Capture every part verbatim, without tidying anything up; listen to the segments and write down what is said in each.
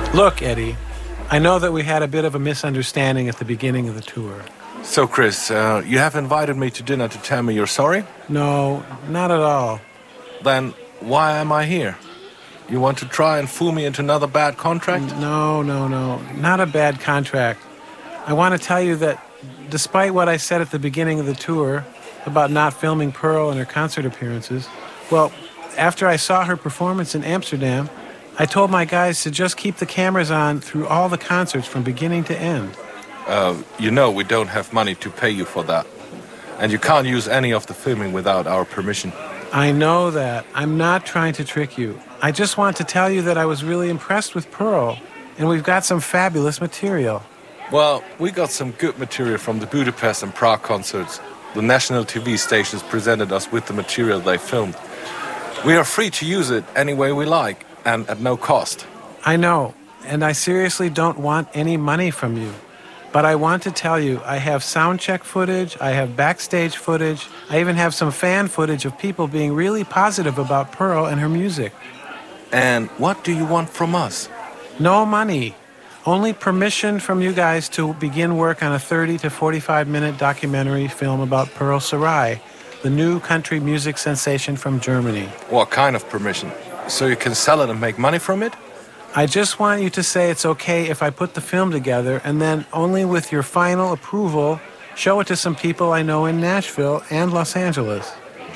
Look, Eddie, I know that we had a bit of a misunderstanding at the beginning of the tour. So, Chris, uh, you have invited me to dinner to tell me you're sorry? No, not at all. Then why am I here? You want to try and fool me into another bad contract? No, no, no. Not a bad contract. I want to tell you that despite what I said at the beginning of the tour about not filming Pearl and her concert appearances, well, after I saw her performance in Amsterdam, I told my guys to just keep the cameras on through all the concerts from beginning to end. Uh, you know we don't have money to pay you for that. And you can't use any of the filming without our permission. I know that. I'm not trying to trick you. I just want to tell you that I was really impressed with Pearl, and we've got some fabulous material. Well, we got some good material from the Budapest and Prague concerts. The national T V stations presented us with the material they filmed. We are free to use it any way we like, and at no cost. I know, and I seriously don't want any money from you. But I want to tell you, I have sound check footage, I have backstage footage, I even have some fan footage of people being really positive about Pearl and her music. And what do you want from us? No money. Only permission from you guys to begin work on a thirty to forty-five minute documentary film about Pearl Sarai, the new country music sensation from Germany. What kind of permission? So you can sell it and make money from it? I just want you to say it's okay if I put the film together and then only with your final approval, show it to some people I know in Nashville and Los Angeles.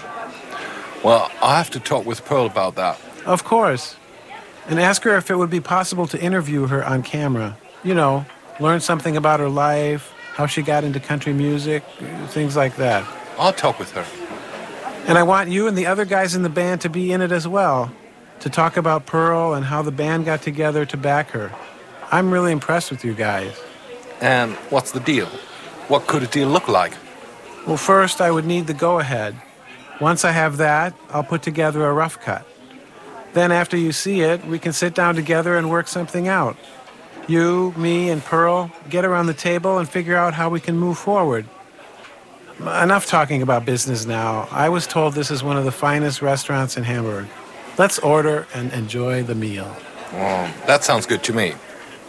Well, I'll have to talk with Pearl about that. Of course. And ask her if it would be possible to interview her on camera. You know, learn something about her life, how she got into country music, things like that. I'll talk with her. And I want you and the other guys in the band to be in it as well, to talk about Pearl and how the band got together to back her. I'm really impressed with you guys. And what's the deal? What could a deal look like? Well, first I would need the go-ahead. Once I have that, I'll put together a rough cut. Then after you see it, we can sit down together and work something out. You, me, and Pearl get around the table and figure out how we can move forward. Enough talking about business now. I was told this is one of the finest restaurants in Hamburg. Let's order and enjoy the meal. Oh, that sounds good to me.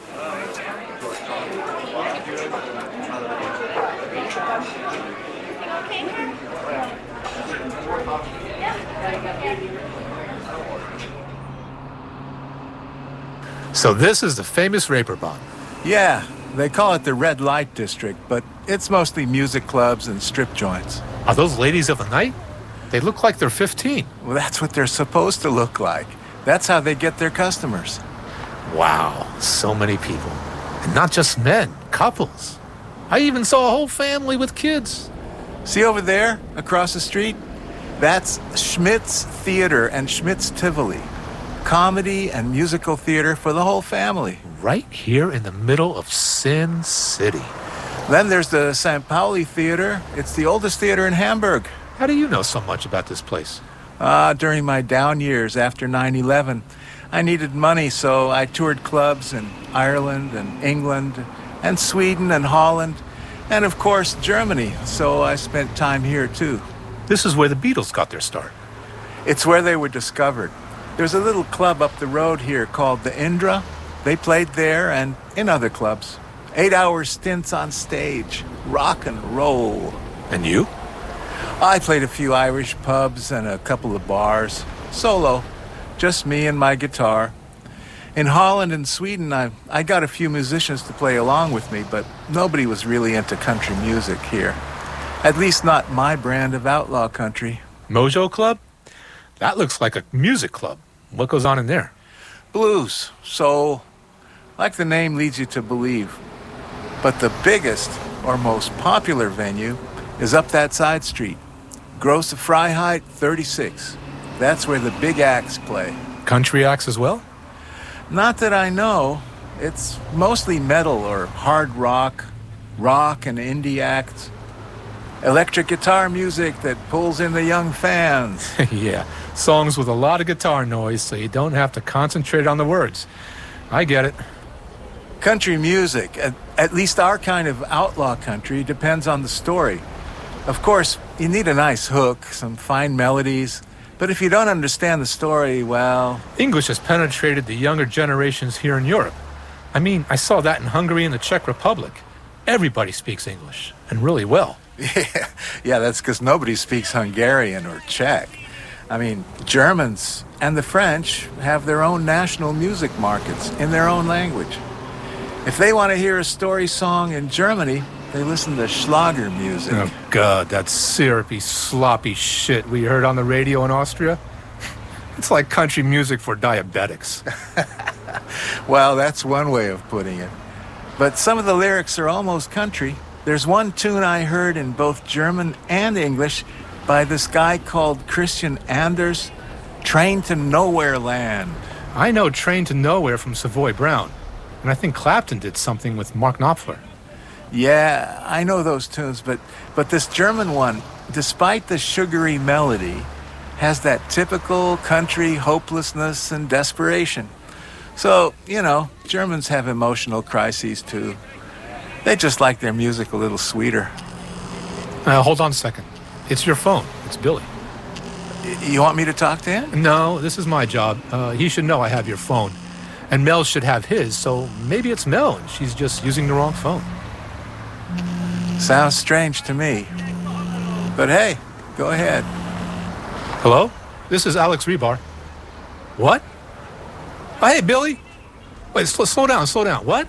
So this is the famous Reeperbahn. Yeah, they call it the Red Light District, but it's mostly music clubs and strip joints. Are those ladies of the night? They look like they're fifteen. Well, that's what they're supposed to look like. That's how they get their customers. Wow, so many people. And not just men, couples. I even saw a whole family with kids. See over there, across the street? That's Schmidt's Theater and Schmidt's Tivoli. Comedy and musical theater for the whole family. Right here in the middle of Sin City. Then there's the Saint Pauli Theater. It's the oldest theater in Hamburg. How do you know so much about this place? Ah, uh, during my down years after nine eleven, I needed money, so I toured clubs in Ireland and England and Sweden and Holland and, of course, Germany, so I spent time here, too. This is where the Beatles got their start. It's where they were discovered. There's a little club up the road here called the Indra. They played there and in other clubs. Eight-hour stints on stage. Rock and roll. And you? I played a few Irish pubs and a couple of bars. Solo. Just me and my guitar. In Holland and Sweden, I, I got a few musicians to play along with me, but nobody was really into country music here. At least not my brand of outlaw country. Mojo Club? That looks like a music club. What goes on in there? Blues, soul, like the name leads you to believe. But the biggest or most popular venue is up that side street. Grosse Freiheit thirty-six. That's where the big acts play. Country acts as well? Not that I know. It's mostly metal or hard rock, rock and indie acts. Electric guitar music that pulls in the young fans. Yeah, songs with a lot of guitar noise so you don't have to concentrate on the words. I get it. Country music, at, at least our kind of outlaw country, depends on the story. Of course, you need a nice hook, some fine melodies, but if you don't understand the story, well... English has penetrated the younger generations here in Europe. I mean, I saw that in Hungary and the Czech Republic. Everybody speaks English, and really well. Yeah, yeah, that's because nobody speaks Hungarian or Czech. I mean, Germans and the French have their own national music markets in their own language. If they want to hear a story song in Germany, they listen to Schlager music. Oh, God, that syrupy, sloppy shit we heard on the radio in Austria. It's like country music for diabetics. Well, that's one way of putting it. But some of the lyrics are almost country. There's one tune I heard in both German and English by this guy called Christian Anders, Train to Nowhere Land. I know Train to Nowhere from Savoy Brown, and I think Clapton did something with Mark Knopfler. Yeah, I know those tunes, but, but this German one, despite the sugary melody, has that typical country hopelessness and desperation. So, you know, Germans have emotional crises too. They just like their music a little sweeter. Uh, hold on a second. It's your phone. It's Billy. Y- you want me to talk to him? No, this is my job. Uh, he should know I have your phone. And Mel should have his, so maybe it's Mel and she's just using the wrong phone. Sounds strange to me. But hey, go ahead. Hello? This is Alex Rebar. What? Oh, hey, Billy. Wait, sl- slow down, slow down. What?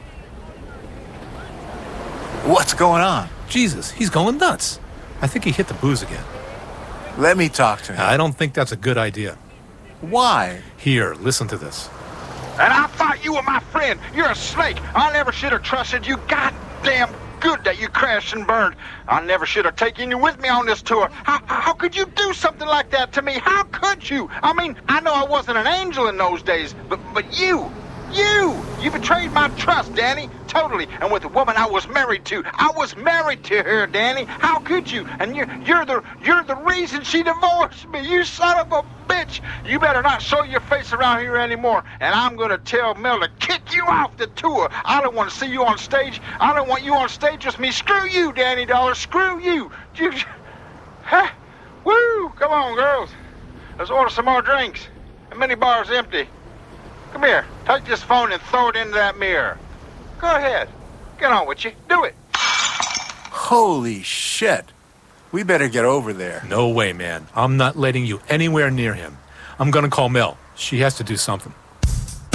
What's going on? Jesus, he's going nuts. I think he hit the booze again. Let me talk to him. I don't think that's a good idea. Why? Here, listen to this. And I thought you were my friend. You're a snake. I never should have trusted you. Goddamn good that you crashed and burned. I never should have taken you with me on this tour. How, how could you do something like that to me? How could you? I mean, I know I wasn't an angel in those days, but but you, you, you betrayed my trust, Danny. Totally. And with the woman I was married to. I was married to her, Danny. How could you? And you're, you're the you're the reason she divorced me. You son of a bitch. You better not show your face around here anymore. And I'm going to tell Mel to kick you off the tour. I don't want to see you on stage. I don't want you on stage with me. Screw you, Danny Dollar. Screw you. you huh? Woo. Come on, girls. Let's order some more drinks. The mini bar's empty. Come here. Take this phone and throw it into that mirror. Go ahead. Get on with you. Do it. Holy shit. We better get over there. No way, man. I'm not letting you anywhere near him. I'm gonna call Mel. She has to do something.